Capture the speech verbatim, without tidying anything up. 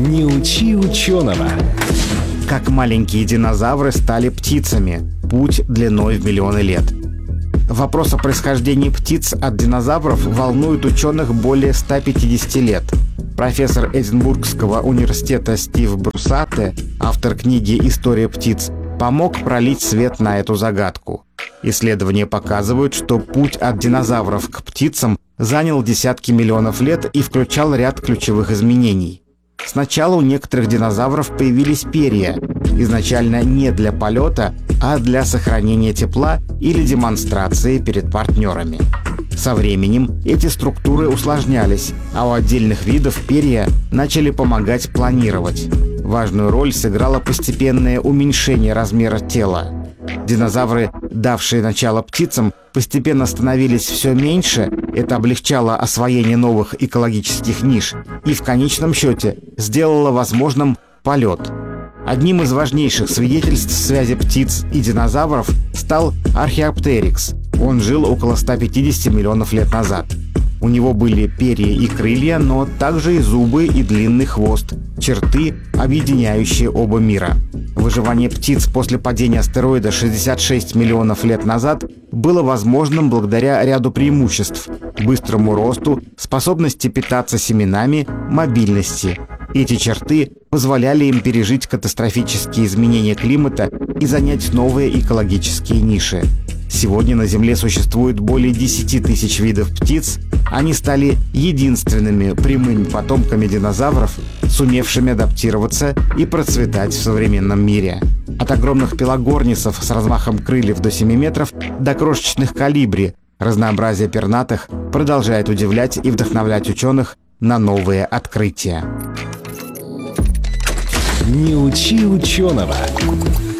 Не учи ученого. Как маленькие динозавры стали птицами. Путь длиной в миллионы лет. Вопрос о происхождении птиц от динозавров волнует ученых более ста пятидесяти лет. Профессор Эдинбургского университета Стив Брусатте, автор книги «История птиц», помог пролить свет на эту загадку. Исследования показывают, что путь от динозавров к птицам занял десятки миллионов лет и включал ряд ключевых изменений. Сначала у некоторых динозавров появились перья, изначально не для полета, а для сохранения тепла или демонстрации перед партнерами. Со временем эти структуры усложнялись, а у отдельных видов перья начали помогать планировать. Важную роль сыграло постепенное уменьшение размера тела. Динозавры, давшие начало птицам, постепенно становились все меньше, это облегчало освоение новых экологических ниш и в конечном счете сделало возможным полет. Одним из важнейших свидетельств связи птиц и динозавров стал археоптерикс. Он жил около ста пятидесяти миллионов лет назад. У него были перья и крылья, но также и зубы и длинный хвост, черты, объединяющие оба мира. Выживание птиц после падения астероида шестьдесят шесть миллионов лет назад было возможным благодаря ряду преимуществ – быстрому росту, способности питаться семенами, мобильности. Эти черты позволяли им пережить катастрофические изменения климата и занять новые экологические ниши. Сегодня на Земле существует более десяти тысяч видов птиц. Они стали единственными прямыми потомками динозавров, сумевшими адаптироваться и процветать в современном мире. От огромных пелагорнисов с размахом крыльев до семи метров до крошечных колибри разнообразие пернатых продолжает удивлять и вдохновлять ученых на новые открытия. Не учи ученого.